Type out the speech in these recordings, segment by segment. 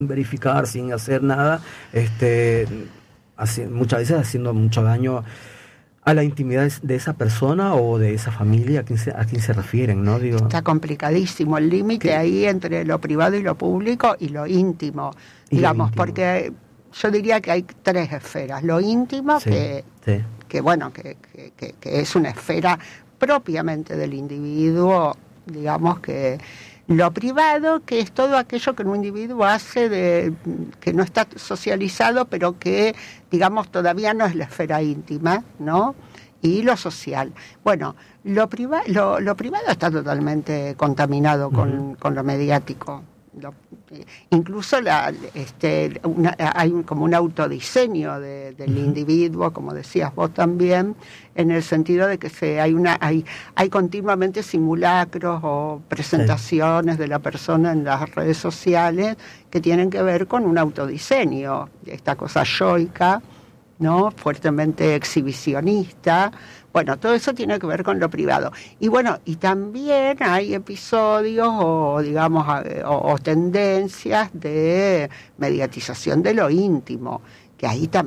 verificar, sin hacer nada, muchas veces haciendo mucho daño a la intimidad de esa persona o de esa familia a quien se refieren, ¿no? Digo, está complicadísimo el límite ahí entre lo privado y lo público y lo íntimo, digamos, porque yo diría que hay 3 esferas. Lo íntimo, que es una esfera propiamente del individuo, digamos que lo privado, que es todo aquello que un individuo hace que no está socializado, pero que, digamos, todavía no es la esfera íntima, ¿no? Y lo social. Bueno, lo privado está totalmente contaminado con lo mediático. Incluso hay como un autodiseño del individuo, como decías vos también, en el sentido de que hay continuamente simulacros o presentaciones de la persona en las redes sociales que tienen que ver con un autodiseño, esta cosa yoica, ¿no? Fuertemente exhibicionista. Bueno, todo eso tiene que ver con lo privado. Y bueno, y también hay episodios o tendencias de mediatización de lo íntimo, que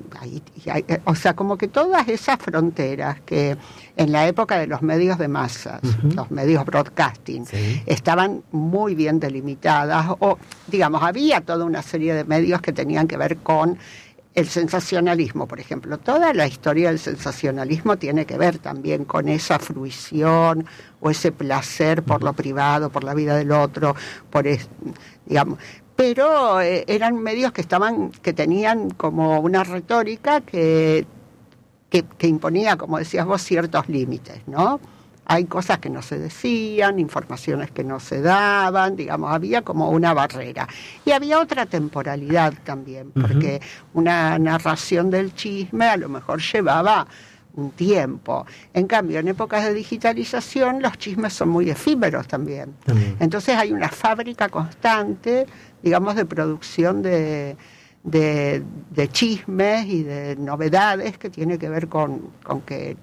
o sea, como que todas esas fronteras que en la época de los medios de masas, los medios broadcasting, estaban muy bien delimitadas, o digamos, había toda una serie de medios que tenían que ver con el sensacionalismo, por ejemplo. Toda la historia del sensacionalismo tiene que ver también con esa fruición o ese placer por lo privado, por la vida del otro, digamos. Pero eran medios que tenían como una retórica que imponía, como decías vos, ciertos límites, ¿no? Hay cosas que no se decían, informaciones que no se daban, digamos, había como una barrera. Y había otra temporalidad también, porque una narración del chisme a lo mejor llevaba un tiempo. En cambio, en épocas de digitalización, los chismes son muy efímeros también. Entonces hay una fábrica constante, digamos, de producción de chismes y de novedades que tiene que ver con que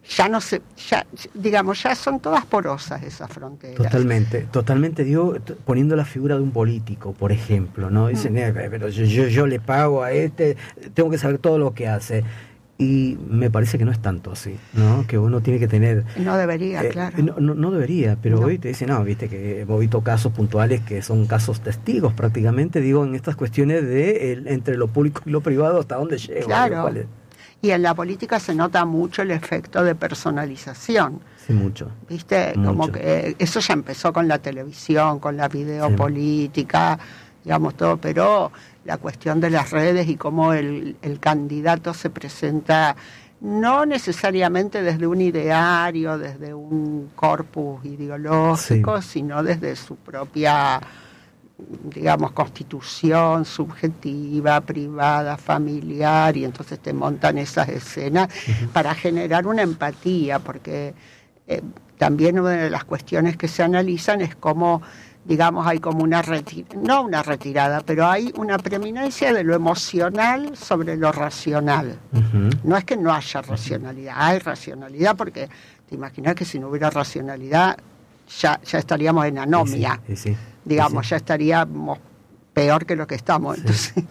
ya son todas porosas esas fronteras. Totalmente, digo, poniendo la figura de un político, por ejemplo, ¿no? Dicen, pero yo le pago a tengo que saber todo lo que hace. Y me parece que no es tanto así, ¿no? Que uno tiene que tener... No debería, claro. No debería, pero hoy te dicen, viste que hemos visto casos puntuales que son casos testigos prácticamente, digo, en estas cuestiones de entre lo público y lo privado, ¿hasta dónde llega? Claro. Y en la política se nota mucho el efecto de personalización. Sí, mucho. ¿Viste? Mucho. Como que eso ya empezó con la televisión, con la videopolítica, digamos todo, pero la cuestión de las redes y cómo el candidato se presenta no necesariamente desde un ideario, desde un corpus ideológico, sino desde su propia, digamos, constitución subjetiva, privada, familiar, y entonces te montan esas escenas para generar una empatía, porque también una de las cuestiones que se analizan es cómo, digamos, hay como no una retirada, pero hay una preeminencia de lo emocional sobre lo racional. No es que no haya racionalidad, hay racionalidad, porque te imaginas que si no hubiera racionalidad ya estaríamos en anomia. Digamos, ya estaríamos peor que lo que estamos. Entonces,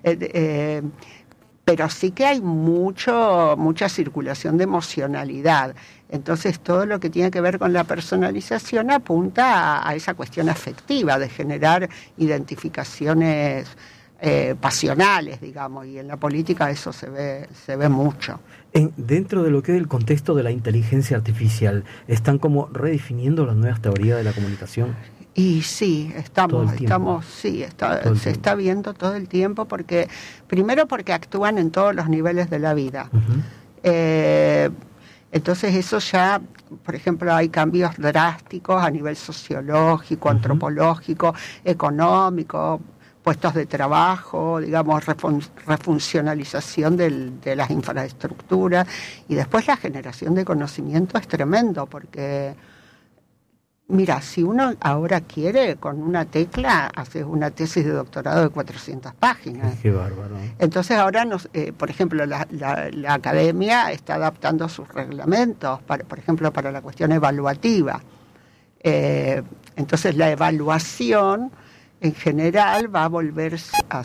pero sí que hay mucha circulación de emocionalidad. Entonces, todo lo que tiene que ver con la personalización apunta a esa cuestión afectiva, de generar identificaciones pasionales, digamos, y en la política eso se ve mucho. Dentro de lo que es el contexto de la inteligencia artificial, ¿están como redefiniendo las nuevas teorías de la comunicación? Y sí, se está viendo todo el tiempo, primero porque actúan en todos los niveles de la vida. Entonces eso ya, por ejemplo, hay cambios drásticos a nivel sociológico, antropológico, económico, puestos de trabajo, digamos, refuncionalización de las infraestructuras, y después la generación de conocimiento es tremendo, porque mira, si uno ahora quiere, con una tecla, haces una tesis de doctorado de 400 páginas. Qué bárbaro. Entonces ahora, por ejemplo, la academia está adaptando sus reglamentos, por ejemplo, para la cuestión evaluativa. Entonces la evaluación en general va a volver a